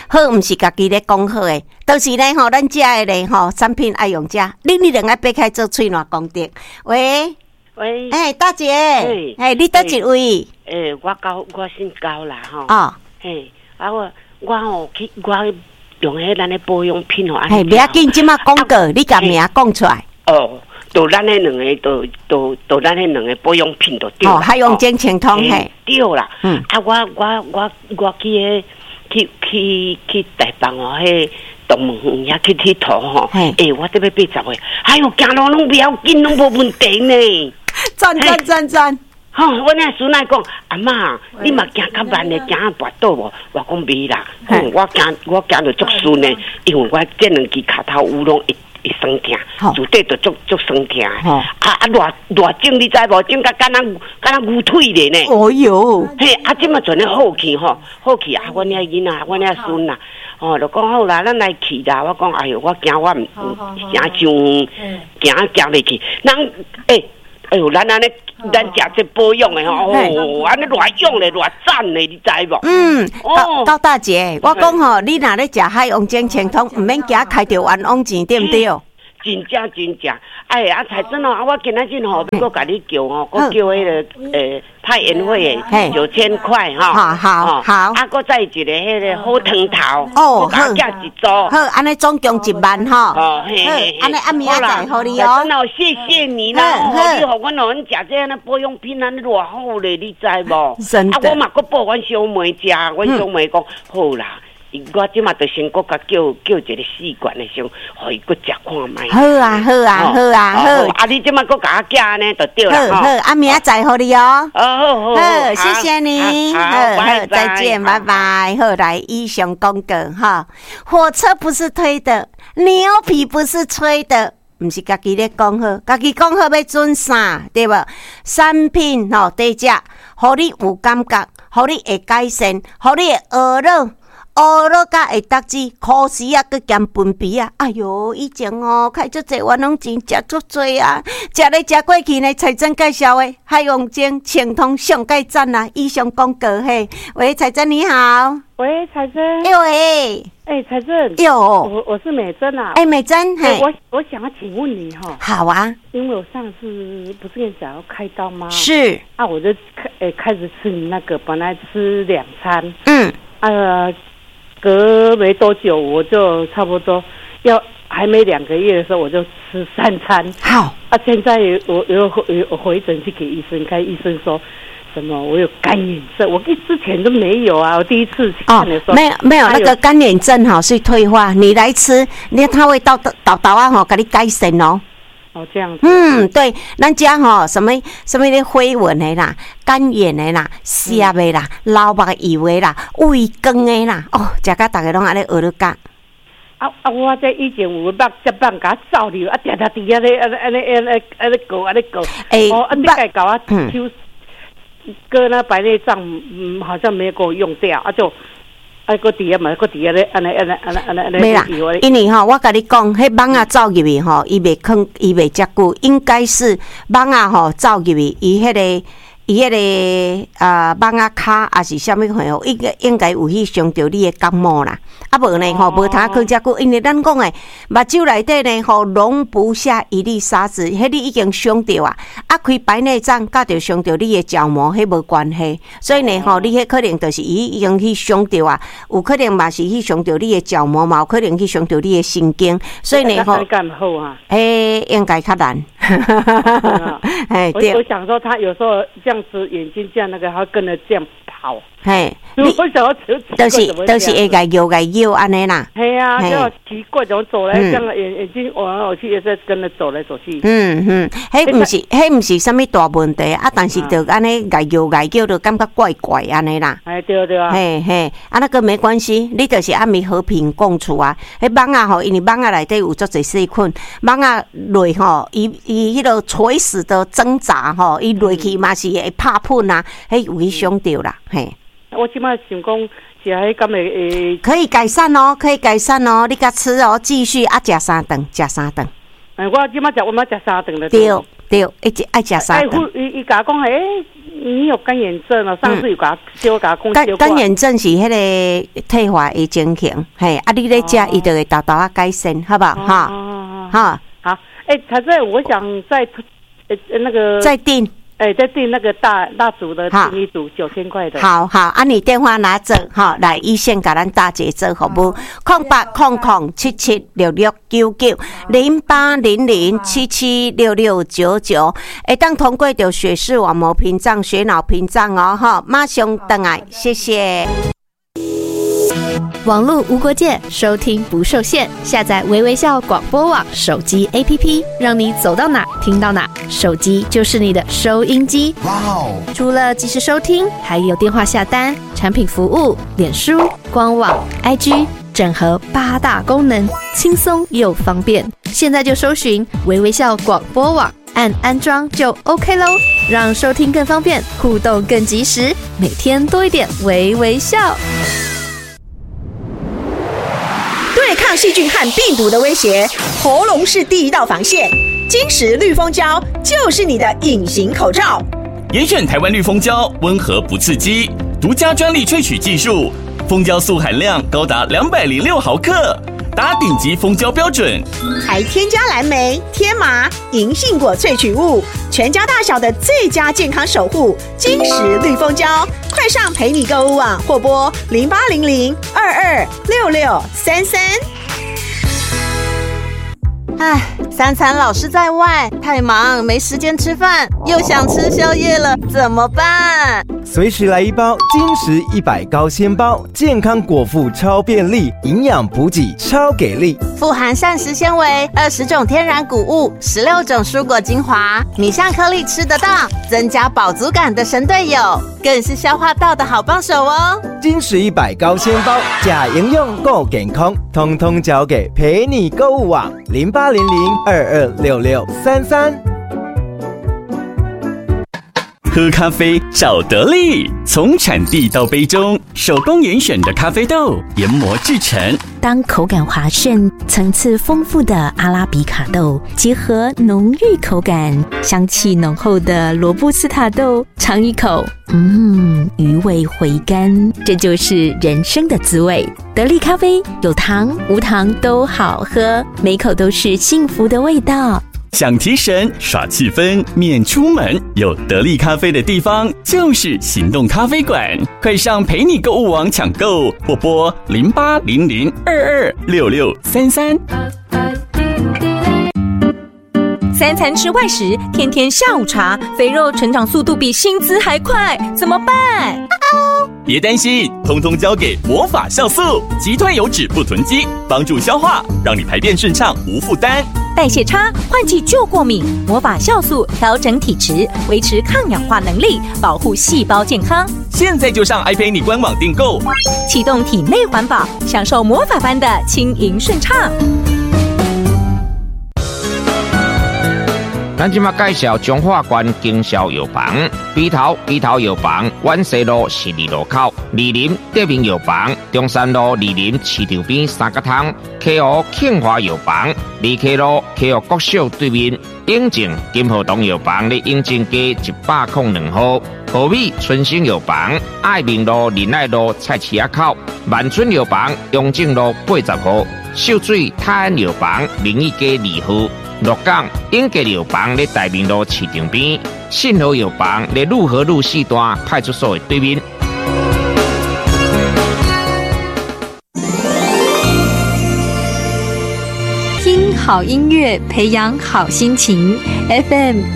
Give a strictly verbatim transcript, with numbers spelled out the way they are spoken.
好，毋是家己咧讲好诶，都是咧吼，咱遮诶咧吼，产品爱用遮，恁你两个掰开做喙暖功德。喂喂， 哎、欸，大姐，哎、欸，你倒一位？ 诶、欸，我高，我姓高啦吼。 哦， 嘿，啊我我吼去我用迄咱诶保养品吼， 嘿，不要紧，即马广告，你甲名讲出来。 哦，就咱迄两个，就就就咱迄两个保养品就对啦。 哦，海洋精清通嘿， 对啦。嗯。啊，我我我我去迄去去去台北哦，迄动物园遐去佚佗吼。诶、欸，我这要八十岁，哎呦，行路拢不要紧，拢无问题呢。 赞赞赞赞！ 吼、哦，我那孙仔讲，阿嬷，你嘛行较慢的，行啊跋倒无？我讲袂啦，嗯、我行我行着足顺的，因为我这两支骹头有拢会会酸痛，自底就足足酸痛。啊啊，偌偌整你知无？整甲敢若敢若牛腿咧呢。 哦哟， 嘿，啊，即嘛全咧好去吼，好去啊！阮遐囡仔，阮遐孙啦，哦，就讲好啦，咱来去啦。我讲，哎哟，我惊我毋行上行行袂去，人诶。哎呦，咱安尼，咱食这保养的吼，哦，安尼偌用咧，偌赞咧，你知无？ 嗯，高高大姐，我讲吼，你若咧食海洋精清通，毋免惊开着冤枉钱，对毋对？ 真正真正，哎啊，彩珍哦，啊，我今仔日吼，要甲你叫吼，我叫迄个诶派宴会诶九千块哈， 好好好， 啊，搁再一个迄个好汤头， 哦， 好，加一组， 好，安尼总共一万哈， 哦，嘿嘿， 安尼暗暝再互你哦， 真哦，谢谢你啦，哦，你互阮互阮食这安尼保养品安尼偌好咧，你知无？ 真的， 啊，我嘛搁报阮小妹食，阮小妹讲好啦。我即马就先搁甲叫叫一个试管的先，互伊搁食看卖。 好啊好啊好啊好！ 啊，你即马搁甲我寄呢，就对啦。 好好，啊，明仔载互你哦。 好好好，谢谢你。好好，再见，拜拜。好，来以上公告哈，火车不是推的，牛皮不是吹的。毋是家己咧讲好，家己讲好要准啥，对无？产品吼底只，互你有感觉，互你会改善，互你会学了。哦，落甲会得志，考试啊，佮兼分皮啊！哎哟，以前哦，开足济冤枉钱，食足济啊！食咧食过去呢，财政介绍的海洋精清通上介赞啦！以上广告嘿，喂，财政你好， 喂，财政， 哎喂， 哎，财政， 哟， 我我是美珍啊， 哎，美珍，嘿， 我我想要请问你哈， 好啊， 因为我上次不是跟你讲要开刀吗？ 是啊，我就开诶开始吃你那个，本来吃两餐， 嗯， 呃。隔没多久，我就差不多要还没两个月的时候，我就吃三餐。 好啊，现在我有有回诊去给医生看，医生说什么我有干眼症，我之前都没有啊，我第一次看的时候、哦、 没有没有那个干眼症哈是退化，你来吃，你他会到到到啊哈给你改善哦。 哦，这样子。 嗯，对，咱家吼什么什么的飞蚊的啦、干眼的啦、舌的啦、老目油的啦、胃光的啦，哦，食甲大家拢安尼学了教。 啊啊！我在以前有目接棒甲照流，啊，定定伫遐咧，安尼安尼安尼安尼搞安尼搞。诶，哦，啊，你该搞啊，抽割那白内障，嗯，好像没有给我用掉，啊就。啊，个底下嘛，个底下咧，安尼安尼安尼安尼安尼。没啦， 因为吼，我甲你讲，迄蚊啊走入去吼，伊袂囥，伊袂遮久，应该是蚊啊吼走入去，伊迄个。伊迄个啊，蚊啊骹也是啥物货？应该应该有去伤着你的感冒啦。啊无呢吼，无通去遮久，因为咱讲诶，目睭内底呢吼容不下一粒沙子，迄你已经伤着啊。啊，开白内障，甲着伤着你的角膜，迄无关系。所以呢吼，你迄可能就是伊已经去伤着啊，有可能嘛是去伤着你的角膜嘛，有可能去伤着你的神经。所以呢吼， 好啊， 诶，应该较难。 哎，我我想说，他有时候这样子眼睛这样那个，他跟着这样跑。嘿，我想要就是就是会个摇个摇安尼啦。 系啊，就奇怪，怎么走来这样眼眼睛往来往去，也在跟着走来走去。 嗯嗯，迄唔是迄唔是什么大问题啊，但是就安尼个摇个摇，就感觉怪怪安尼啦。 哎，对对啊。 嘿嘿，啊那个没关系，你就是暗暝和平共处啊。迄蚊啊吼，因为蚊啊内底有足侪细菌，蚊啊落吼，伊伊迄个垂死的挣扎吼，伊落去嘛是会拍喷啊，迄有去伤着啦，嘿。 我即摆想讲，食迄敢会诶， 可以改善哦，可以改善哦，你甲吃哦，继续啊，食三顿，食三顿。 哎，我即摆食，我嘛食三顿了。 对对，一直爱食三顿。 哎，伊伊甲我讲，诶， 你有干眼症了，上次有给他修，给他讲修。 干眼症是迄个退化的情形，嘿，啊，你咧食，伊就会豆豆啊改善，好不好？哈，哈， 好。哎，台在我想再呃那个再订。 哎，再订那个大蜡烛的订一组九千块的。 好好，啊，你电话拿着哈，来一线给咱大姐做服务，空八空空七七六六九九零八零零七七六六九九，会当通过着血视网膜屏障、血脑屏障哦，哈，马上回来，谢谢。 网络无国界，收听不受限。下载微微笑广播网手机 A P P， 让你走到哪听到哪，手机就是你的收音机。哇哦！除了即时收听，还有电话下单、产品服务、脸书、官网、I G， 整合八大功能，轻松又方便。现在就搜寻微微笑广播网，按安装就 OK 咯，让收听更方便，互动更及时，每天多一点微微笑。 对抗细菌和病毒的威胁，喉咙是第一道防线。金石绿蜂胶就是你的隐形口罩。 严选台湾绿蜂胶，温和不刺激，独家专利萃取技术，蜂胶素含量高达两百零六毫克，达顶级蜂胶标准。 还添加蓝莓、天麻、银杏果萃取物，全家大小的最佳健康守护。金石绿蜂胶，快上陪你购物网或拨零八零零二二六六三三。 唉，三餐老是在外，太忙没时间吃饭，又想吃宵夜了，怎么办？ 随时来一包金石一百高纤包，健康果腹超便利，营养补给超给力， 富含膳食纤维，二十种天然谷物，十六种蔬果精华，米香颗粒吃得到，增加饱足感的神队友，更是消化道的好帮手哦。 金石一百高纤包，假营养够健康，通通交给陪你购物网零八零零二二六六三三。 喝咖啡找得力，从产地到杯中，手工严选的咖啡豆研磨制成。 当口感滑顺、层次丰富的阿拉比卡豆结合浓郁口感、香气浓厚的罗布斯塔豆，尝一口，嗯，余味回甘，这就是人生的滋味。得力咖啡有糖无糖都好喝，每口都是幸福的味道。 想提神耍气氛免出门，有得力咖啡的地方就是行动咖啡馆，快上陪你购物网抢购，或拨零八零零二二六六三三。 三餐吃外食，天天下午茶，肥肉成长速度比薪资还快，怎么办？ 别担心，通通交给魔法酵素，击退油脂不囤积，帮助消化，让你排便顺畅无负担。 代谢差，换季就过敏，魔法酵素调整体质，维持抗氧化能力，保护细胞健康。 现在就上爱陪你官网订购， 启动体内环保，享受魔法般的轻盈顺畅。 咱即马介绍中华关经销药房，鼻头鼻头药房，万西路十二路口，二林德明药房，中山路二林市场边三角汤 ，K O 庆华药房，二 K 路 K O 国小对面，永靖金河东药房咧永靖街一百零两号，和美春兴药房，爱民路仁爱路菜市仔口，万春药房永靖路八十号，秀水泰安药房明义街二号。鹿港永吉药房咧大明路市场边，信和药房咧路和路四段派出所的对面。 听好音乐，培养好心情。F M